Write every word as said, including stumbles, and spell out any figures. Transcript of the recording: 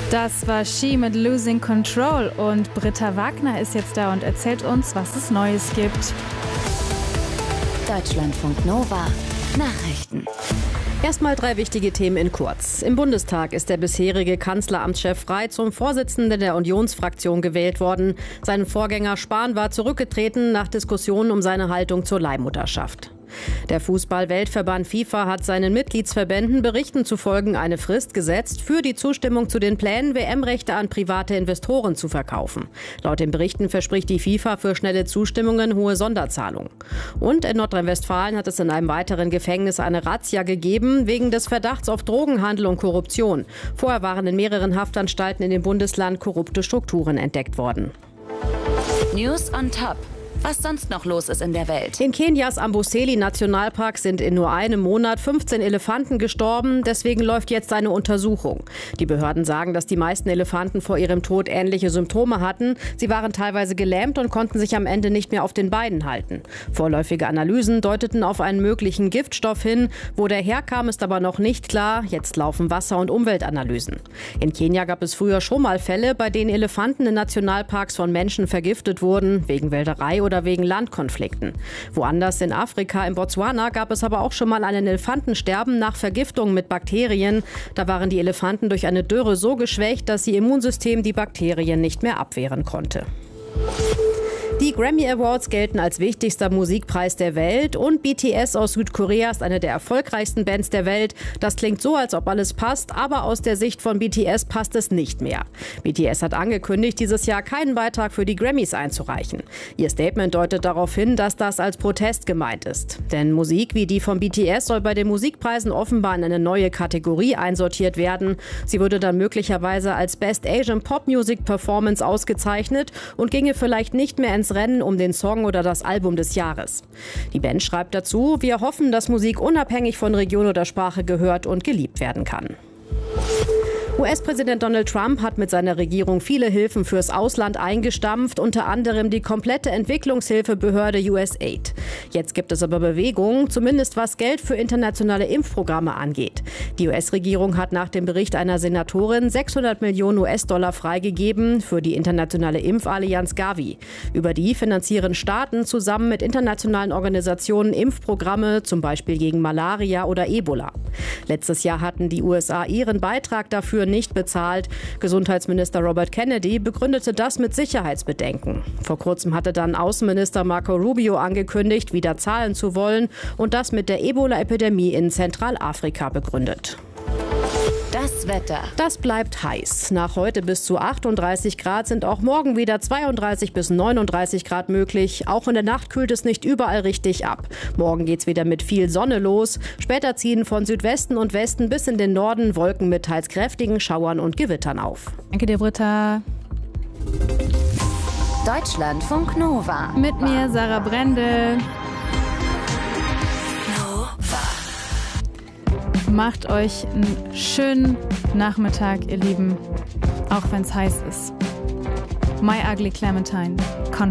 Das war She mit Losing Control und Britta Wagner ist jetzt da und erzählt uns, was es Neues gibt. Deutschlandfunk Nova Nachrichten. Erstmal drei wichtige Themen in kurz. Im Bundestag ist der bisherige Kanzleramtschef Frey zum Vorsitzenden der Unionsfraktion gewählt worden. Sein Vorgänger Spahn war zurückgetreten nach Diskussionen um seine Haltung zur Leihmutterschaft. Der Fußball-Weltverband FIFA hat seinen Mitgliedsverbänden Berichten zufolge eine Frist gesetzt für die Zustimmung zu den Plänen, W M-Rechte an private Investoren zu verkaufen. Laut den Berichten verspricht die FIFA für schnelle Zustimmungen hohe Sonderzahlungen. Und in Nordrhein-Westfalen hat es in einem weiteren Gefängnis eine Razzia gegeben, wegen des Verdachts auf Drogenhandel und Korruption. Vorher waren in mehreren Haftanstalten in dem Bundesland korrupte Strukturen entdeckt worden. News on Top. Was sonst noch los ist in der Welt. In Kenias Amboseli-Nationalpark sind in nur einem Monat fünfzehn Elefanten gestorben. Deswegen läuft jetzt eine Untersuchung. Die Behörden sagen, dass die meisten Elefanten vor ihrem Tod ähnliche Symptome hatten. Sie waren teilweise gelähmt und konnten sich am Ende nicht mehr auf den Beinen halten. Vorläufige Analysen deuteten auf einen möglichen Giftstoff hin. Wo der herkam, ist aber noch nicht klar. Jetzt laufen Wasser- und Umweltanalysen. In Kenia gab es früher schon mal Fälle, bei denen Elefanten in Nationalparks von Menschen vergiftet wurden, wegen Wilderei oder wegen Landkonflikten. Woanders in Afrika, in Botswana, gab es aber auch schon mal einen Elefantensterben nach Vergiftung mit Bakterien. Da waren die Elefanten durch eine Dürre so geschwächt, dass ihr Immunsystem die Bakterien nicht mehr abwehren konnte. Die Grammy Awards gelten als wichtigster Musikpreis der Welt und B T S aus Südkorea ist eine der erfolgreichsten Bands der Welt. Das klingt so, als ob alles passt, aber aus der Sicht von B T S passt es nicht mehr. B T S hat angekündigt, dieses Jahr keinen Beitrag für die Grammys einzureichen. Ihr Statement deutet darauf hin, dass das als Protest gemeint ist. Denn Musik wie die von B T S soll bei den Musikpreisen offenbar in eine neue Kategorie einsortiert werden. Sie würde dann möglicherweise als Best Asian Pop Music Performance ausgezeichnet und ginge vielleicht nicht mehr ins Rennen um den Song oder das Album des Jahres. Die Band schreibt dazu: Wir hoffen, dass Musik unabhängig von Region oder Sprache gehört und geliebt werden kann. U S-Präsident Donald Trump hat mit seiner Regierung viele Hilfen fürs Ausland eingestampft, unter anderem die komplette Entwicklungshilfebehörde U S A I D. Jetzt gibt es aber Bewegung, zumindest was Geld für internationale Impfprogramme angeht. Die U S-Regierung hat nach dem Bericht einer Senatorin sechshundert Millionen U S-Dollar freigegeben für die internationale Impfallianz Gavi. Über die finanzieren Staaten zusammen mit internationalen Organisationen Impfprogramme, zum Beispiel gegen Malaria oder Ebola. Letztes Jahr hatten die U S A ihren Beitrag dafür nicht bezahlt. Gesundheitsminister Robert Kennedy begründete das mit Sicherheitsbedenken. Vor kurzem hatte dann Außenminister Marco Rubio angekündigt, wieder zahlen zu wollen und das mit der Ebola-Epidemie in Zentralafrika begründet. Das Wetter. Das bleibt heiß. Nach heute bis zu achtunddreißig Grad sind auch morgen wieder zweiunddreißig bis neununddreißig Grad möglich. Auch in der Nacht kühlt es nicht überall richtig ab. Morgen geht's wieder mit viel Sonne los. Später ziehen von Südwesten und Westen bis in den Norden Wolken mit teils kräftigen Schauern und Gewittern auf. Danke dir, Britta. Deutschlandfunk Nova. Mit mir, Sarah Brendel. Macht euch einen schönen Nachmittag, ihr Lieben, auch wenn es heiß ist. My Ugly Clementine.